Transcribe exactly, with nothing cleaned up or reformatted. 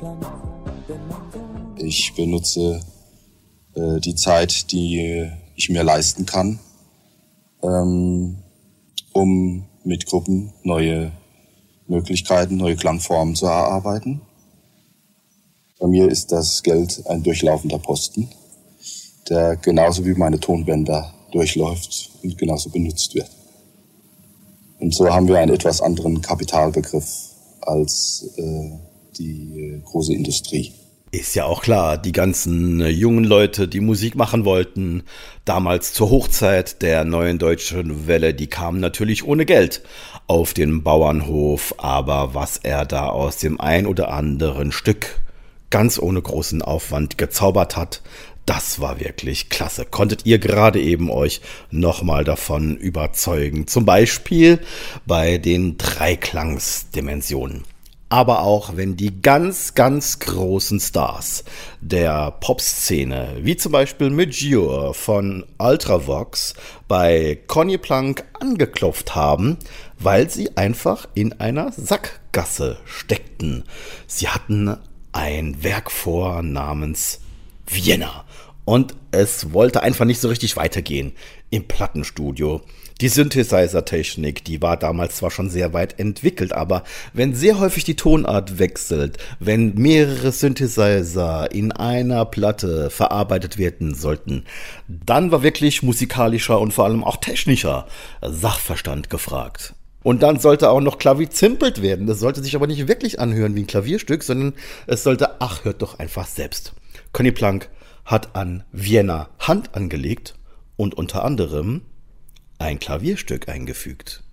Ich benutze äh, die Zeit, die ich mir leisten kann, ähm, um mit Gruppen neue Möglichkeiten, neue Klangformen zu erarbeiten. Bei mir ist das Geld ein durchlaufender Posten, der genauso wie meine Tonbänder durchläuft und genauso benutzt wird. Und so haben wir einen etwas anderen Kapitalbegriff als äh, die äh, große Industrie. Ist ja auch klar, die ganzen jungen Leute, die Musik machen wollten, damals zur Hochzeit der neuen deutschen Welle, die kamen natürlich ohne Geld auf den Bauernhof. Aber was er da aus dem ein oder anderen Stück ganz ohne großen Aufwand gezaubert hat, das war wirklich klasse. Konntet ihr gerade eben euch nochmal davon überzeugen? Zum Beispiel bei den Dreiklangsdimensionen. Aber auch wenn die ganz, ganz großen Stars der Popszene, wie zum Beispiel Medjur von Ultravox, bei Conny Plank angeklopft haben, weil sie einfach in einer Sackgasse steckten. Sie hatten ein Werk vor namens Vienna und es wollte einfach nicht so richtig weitergehen im Plattenstudio. Die Synthesizer-Technik, die war damals zwar schon sehr weit entwickelt, aber wenn sehr häufig die Tonart wechselt, wenn mehrere Synthesizer in einer Platte verarbeitet werden sollten, dann war wirklich musikalischer und vor allem auch technischer Sachverstand gefragt. Und dann sollte auch noch klavizimpelt werden. Das sollte sich aber nicht wirklich anhören wie ein Klavierstück, sondern es sollte, ach, hört doch einfach selbst. Conny Plank hat an Vienna Hand angelegt und unter anderem ein Klavierstück eingefügt.